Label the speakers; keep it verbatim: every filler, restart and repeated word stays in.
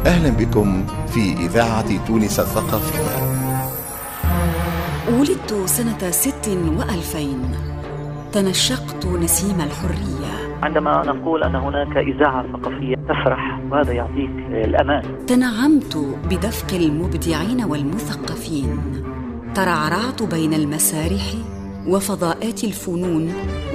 Speaker 1: أهلا بكم في إذاعة تونس الثقافية.
Speaker 2: ولدت سنة ست وألفين، تنشقت نسيم الحرية.
Speaker 3: عندما نقول أن هناك إذاعة ثقافية تفرح، وهذا يعطيك الأمان.
Speaker 2: تنعمت بدفق المبدعين والمثقفين، ترعرعت بين المسارح وفضاءات الفنون